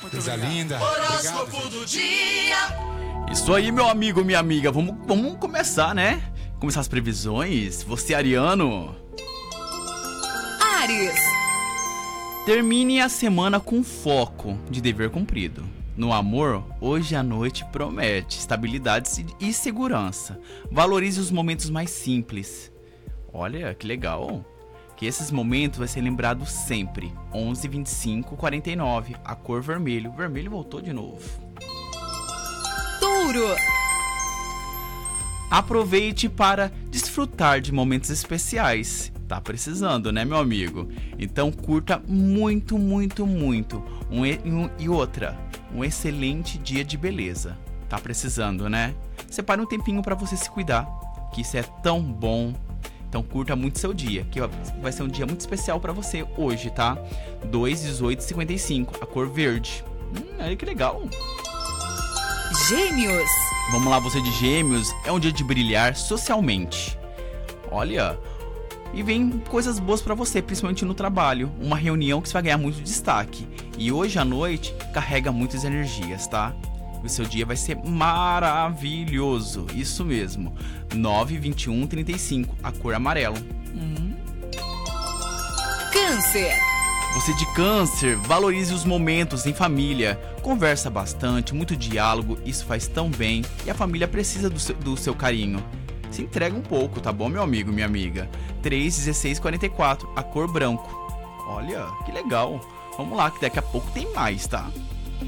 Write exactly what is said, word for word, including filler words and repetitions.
Coisa linda. Horóscopo do dia. Isso aí, meu amigo, minha amiga. Vamos, vamos começar, né? Começar as previsões. Você, ariano. Áries. Termine a semana com foco de dever cumprido. No amor, hoje à noite promete estabilidade e segurança. Valorize os momentos mais simples. Olha, que legal. Que esses momentos vai ser lembrado sempre. onze, vinte e cinco, quarenta e nove. A cor vermelho. Vermelho voltou de novo. Touro. Aproveite para desfrutar de momentos especiais. Tá precisando, né, meu amigo? Então curta muito, muito, muito. Um, e- um, e outra, um excelente dia de beleza. Tá precisando, né? Separe um tempinho para você se cuidar, que isso é tão bom. Então curta muito seu dia, que vai ser um dia muito especial para você hoje, tá? dois, dezoito, cinquenta e cinco, a cor verde. Hum, aí que legal. Gêmeos. Vamos lá, você de Gêmeos, é um dia de brilhar socialmente. Olha, e vem coisas boas pra você, principalmente no trabalho. Uma reunião que você vai ganhar muito destaque. E hoje à noite carrega muitas energias, tá? O seu dia vai ser maravilhoso, isso mesmo. nove, vinte e um, trinta e cinco, a cor amarelo. Hum. Câncer. Você de Câncer, valorize os momentos em família. Conversa bastante, muito diálogo, isso faz tão bem. E a família precisa do seu, do seu carinho. Se entrega um pouco, tá bom, meu amigo, minha amiga? três, dezesseis, quarenta e quatro, a cor branco. Olha, que legal. Vamos lá, que daqui a pouco tem mais, tá?